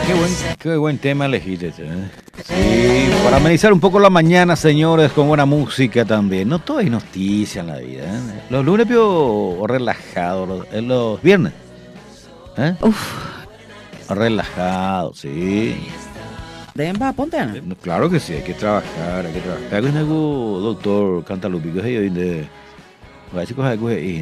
Qué buen tema elegiste. Sí, para amenizar un poco la mañana, señores, con buena música también. No todo hay noticias en la vida. Los lunes veo relajado, los viernes. Uf, Relajado, sí. Demba, ponte. Claro que sí, hay que trabajar, hay que trabajar. Hay que doctor Cantalupico, va a decir cosas de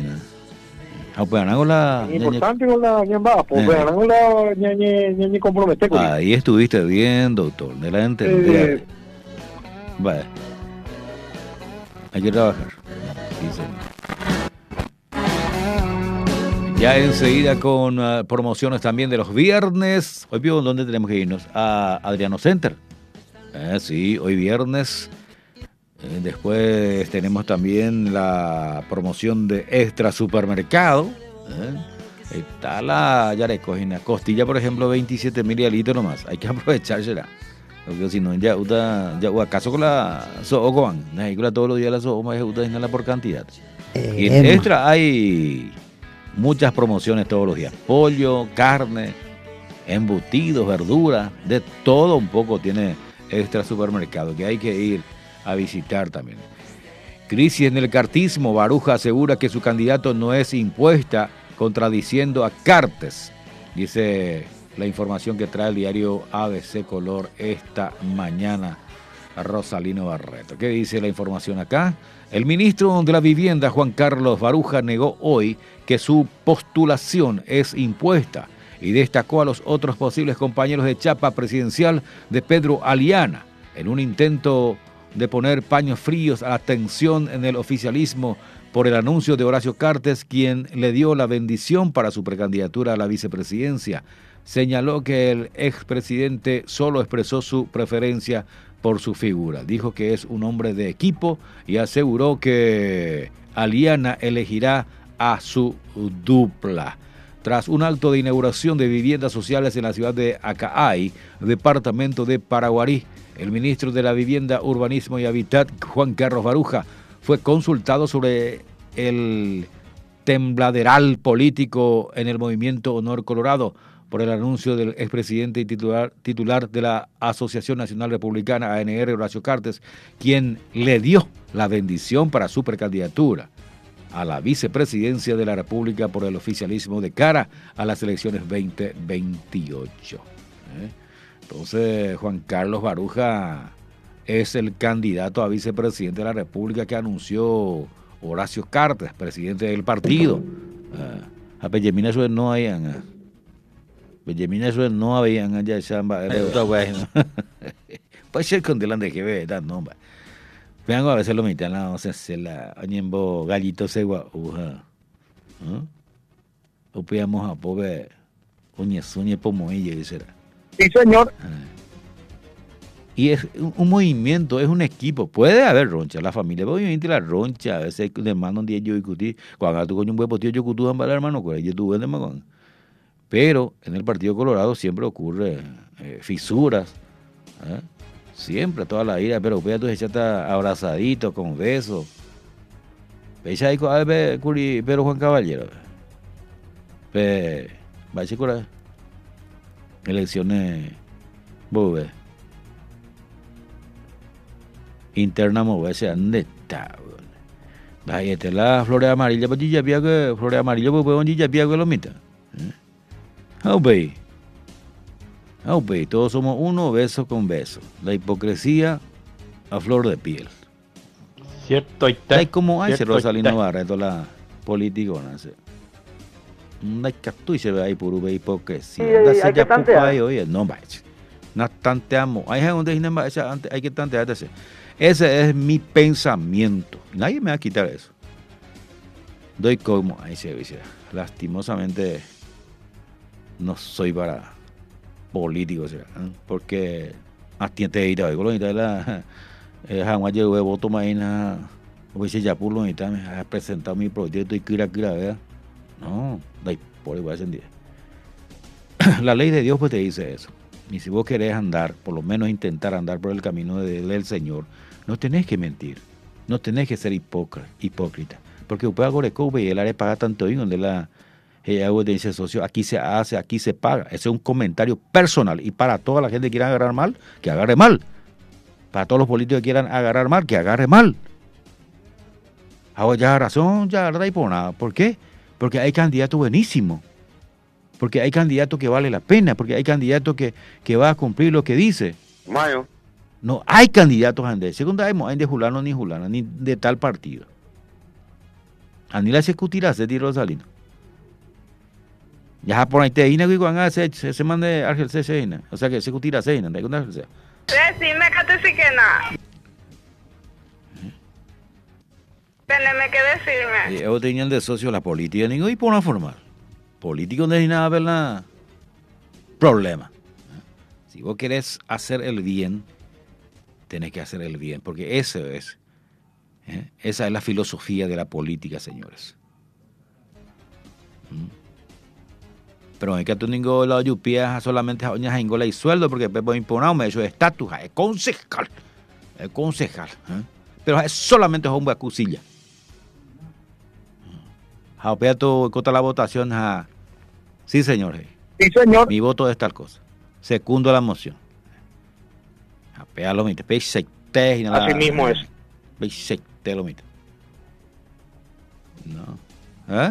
importante con la ñamba, pues con la ñañi compromete con ahí estuviste bien, doctor, de la entender. Vale. Hay que trabajar. Sí. Ya enseguida con promociones también de los viernes. Hoy vio dónde tenemos que irnos. A Adriano Center. Sí, hoy viernes. Después tenemos también la promoción de Extra Supermercado. Está la yarecojina. Costilla, por ejemplo, 27 mililitros nomás. Hay que aprovechársela. Porque si no, ya acaso con la soocoan. Todos los días la sooma es por cantidad. Y en Extra hay muchas promociones todos los días. Pollo, carne, embutidos, verduras, de todo un poco tiene Extra Supermercado, que hay que ir a visitar también. Crisis en el cartismo. Baruja asegura que su candidato no es impuesta, contradiciendo a Cartes. Dice la información que trae el diario ABC Color esta mañana, Rosalino Barreto. ¿Qué dice la información acá? El ministro de la Vivienda, Juan Carlos Baruja, negó hoy que su postulación es impuesta y destacó a los otros posibles compañeros de chapa presidencial de Pedro Aliana en un intento de poner paños fríos a la tensión en el oficialismo por el anuncio de Horacio Cartes, quien le dio la bendición para su precandidatura a la vicepresidencia. Señaló que el expresidente solo expresó su preferencia por su figura. Dijo que es un hombre de equipo y aseguró que Aliana elegirá a su dupla. Tras un acto de inauguración de viviendas sociales en la ciudad de Acaay, departamento de Paraguarí, el ministro de la Vivienda, Urbanismo y Hábitat, Juan Carlos Baruja, fue consultado sobre el tembladeral político en el movimiento Honor Colorado por el anuncio del expresidente y titular de la Asociación Nacional Republicana, ANR, Horacio Cartes, quien le dio la bendición para su precandidatura a la vicepresidencia de la República por el oficialismo de cara a las elecciones 2028. Entonces, Juan Carlos Baruja es el candidato a vicepresidente de la República que anunció Horacio Cartes, presidente del partido. A Bellemina eso no habían. Bellemina eso no habían allá chamba. Puede ser con delante que ve, tal nombre. Vengo a veces lo mitan, no sé si la oñembo gallito segua uja. O podíamos a pobre uñe pomoille, dice. Sí, señor. Y es un movimiento, es un equipo. Puede haber roncha, la familia, obviamente la roncha, a veces le mandan un día yo discutí, cuando tú con un huevo tío yo discutí con el hermano, yo tuve de magón. Pero en el Partido Colorado siempre ocurre fisuras, siempre, toda la vida, pero pues tú echas abrazadito, con besos. Veis ahí pero Juan Caballero. Va a decir elecciones, bobe. Interna moverse, ¿dónde está? Ahí está la flores amarilla, pues ya pía que flores amarilla, pues ya pía que lo mita. Todos somos uno, beso con beso. La hipocresía a flor de piel. Cierto, está. Hay como hay Rosalino Barreto, la políticona. No hay que tú se ve ahí por una hipocresía. Hay que tantear. No, no tanteamos. Hay que tantear. Ese es mi pensamiento. Nadie me va a quitar eso. Doy como, ahí se dice, lastimosamente no soy para político, porque atiende ir a la jamás llevo voto mañana, o si ya por lo mitad me ha presentado mi proyecto y kira, ¿verdad? No, doy por igual sentido. La ley de Dios pues te dice eso. Y si vos querés andar, por lo menos intentar andar por el camino del Señor, no tenés que mentir, no tenés que ser hipócrita, porque usted agora y el área paga tanto y donde Algo te dice socio, aquí se hace, aquí se paga. Ese es un comentario personal. Y para toda la gente que quiera agarrar mal, que agarre mal. Para todos los políticos que quieran agarrar mal, que agarre mal. Ahora ya razón, ya verdad y por nada. ¿Por qué? Porque hay candidatos buenísimos. Porque hay candidatos que vale la pena. Porque hay candidatos que va a cumplir lo que dice. Mayo. No hay candidatos andes. Segundo, hay de Julano ni Julana, ni de tal partido. Ani la se discutirá, se tiró Salino. Ya por ahí te ina que cuando se mande Ángel se. O sea que se discutirá se ina, decime que te sí que nada. Teneme que decirme. Yo tenía de socio la política, ni y por una formal. Político no hay nada ver nada. Problema. Si vos querés hacer el bien, tenés que hacer el bien, porque eso es. Esa es la filosofía de la política, señores. Pero es que tú ningo la yupia solamente a oñas en gola y sueldo, porque Pepo imponado me hecho estatus, es concejal. Es concejal. Pero es solamente un bacusilla. Jaopeato contra la votación. Sí, señor. Sí, señor. Mi voto es tal cosa. Secundo la moción. Japea lo mite. Así mismo es. Te lo mito. No.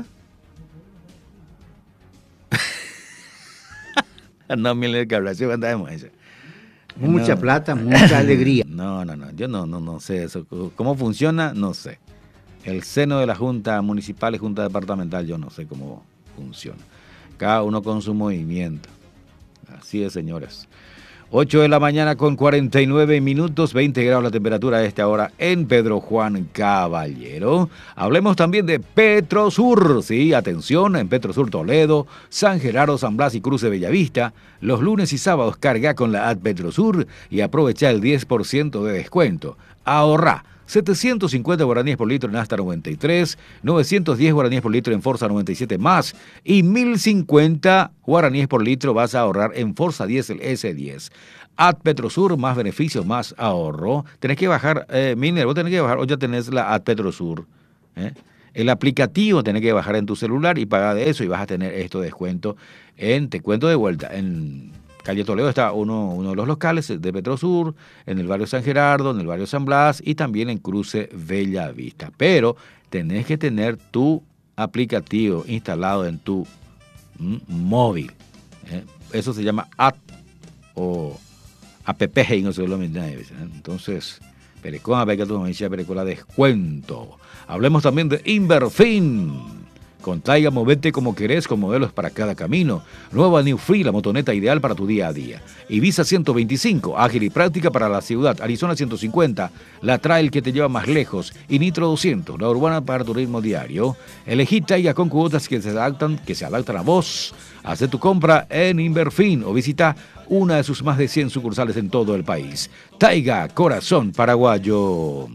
No, mire que habla, sí, mandamos eso. Mucha plata, mucha alegría. No, yo no sé eso. ¿Cómo funciona? No sé. El seno de la Junta Municipal y Junta Departamental, yo no sé cómo funciona. Cada uno con su movimiento. Así es, señores. 8 de la mañana con 49 minutos, 20 grados la temperatura a esta hora en Pedro Juan Caballero. Hablemos también de Petrosur, sí, atención, en Petrosur Toledo, San Gerardo, San Blas y Cruce Bellavista. Los lunes y sábados carga con la app Petrosur y aprovecha el 10% de descuento. Ahorra 750 guaraníes por litro en Asta 93, 910 guaraníes por litro en Forza 97 más y 1050 guaraníes por litro vas a ahorrar en Forza Diesel S10. Ad Petrosur, más beneficios, más ahorro. Tenés que bajar, Miner, vos tenés que bajar, o ya tenés la Ad Petrosur. El aplicativo tenés que bajar en tu celular y pagar de eso y vas a tener esto de descuento te cuento de vuelta, en Calle Toledo está uno de los locales de Petrosur, en el barrio San Gerardo, en el barrio San Blas y también en Cruce Bellavista. Pero tenés que tener tu aplicativo instalado en tu móvil. Eso se llama app o app, no sé lo mismo. Entonces, Perecón, a ver que tú me decías, Perecón, la descuento. Hablemos también de Inverfin. Con Taiga, movete como querés, con modelos para cada camino. Nueva New Free, la motoneta ideal para tu día a día. Ibiza 125, ágil y práctica para la ciudad. Arizona 150, la trail que te lleva más lejos. Y Nitro 200, la urbana para tu ritmo diario. Elegí Taiga con cuotas que se adaptan a vos. Haz tu compra en Inverfin o visita una de sus más de 100 sucursales en todo el país. Taiga, corazón paraguayo.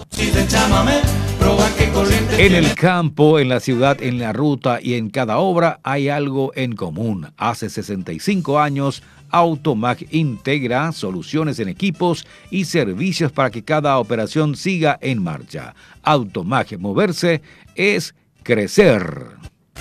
En el campo, en la ciudad, en la ruta y en cada obra hay algo en común. Hace 65 años, Automag integra soluciones en equipos y servicios para que cada operación siga en marcha. Automag, moverse es crecer.